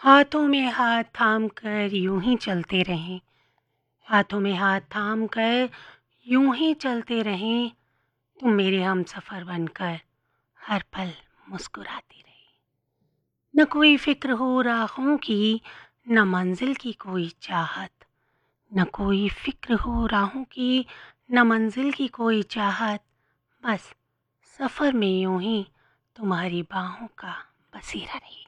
हाथों में हाथ थाम कर यूं ही चलते रहें, हाथों में हाथ थाम कर यूं ही चलते रहें। तुम मेरे हम सफ़र बनकर हर पल मुस्कुराती रही। न कोई फिक्र हो राहों की, न मंजिल की कोई चाहत, न कोई फिक्र हो राहों की, न मंजिल की कोई चाहत। बस सफ़र में यूं ही तुम्हारी बाहों का बसेरा रही।